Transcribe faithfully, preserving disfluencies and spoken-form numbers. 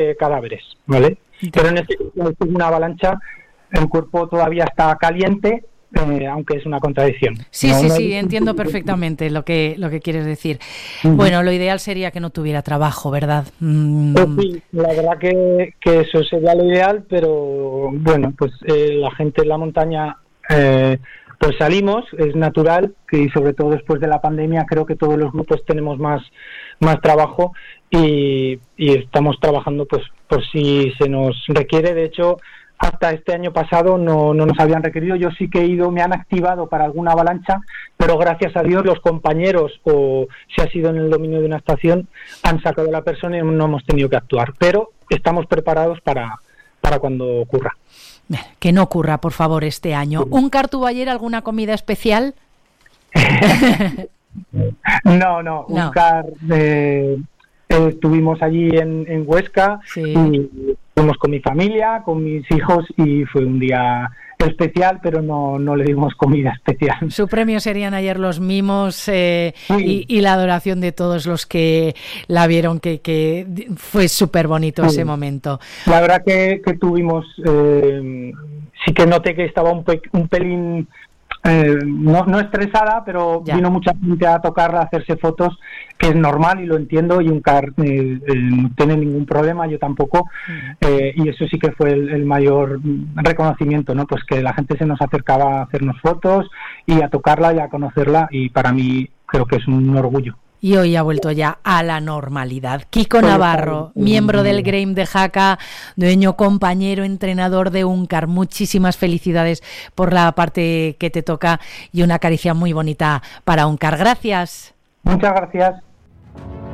cadáveres, ¿vale? Pero en este caso es una avalancha, el cuerpo todavía está caliente, eh, aunque es una contradicción. Sí, no, sí, no sí, hay... entiendo perfectamente lo que lo que quieres decir. Uh-huh. Bueno, lo ideal sería que no tuviera trabajo, ¿verdad? Mm. Pues sí, la verdad que, que eso sería lo ideal, pero bueno, pues eh, la gente en la montaña, eh, pues salimos, es natural, que y sobre todo después de la pandemia creo que todos los grupos tenemos más, más trabajo y, y estamos trabajando pues por si se nos requiere. De hecho, hasta este año pasado no, no nos habían requerido. Yo sí que he ido, me han activado para alguna avalancha, pero gracias a Dios los compañeros, o si ha sido en el dominio de una estación, han sacado a la persona y no hemos tenido que actuar. Pero estamos preparados para, para cuando ocurra. Que no ocurra, por favor, este año. ¿Un cartuvo ayer, alguna comida especial? no, no, no, un car... Eh, eh, estuvimos allí en, en Huesca, sí. Y fuimos con mi familia, con mis hijos y fue un día especial, pero no, no le dimos comida especial. Su premio serían ayer los mimos eh, sí. y, y la adoración de todos los que la vieron, que, que fue súper bonito sí. ese momento. La verdad que, que tuvimos, eh, sí que noté que estaba un, pe- un pelín... Eh, no, no estresada, pero ya. Vino mucha gente a tocarla, a hacerse fotos, que es normal y lo entiendo, y un car eh, eh, no tiene ningún problema, yo tampoco, eh, y eso sí que fue el, el mayor reconocimiento, ¿no? Pues que la gente se nos acercaba a hacernos fotos y a tocarla y a conocerla, y para mí creo que es un orgullo. Y hoy ha vuelto ya a la normalidad. Kiko Navarro, miembro del Graham de Jaca, dueño, compañero, entrenador de UNCAR. Muchísimas felicidades por la parte que te toca y una caricia muy bonita para UNCAR. Gracias. Muchas gracias.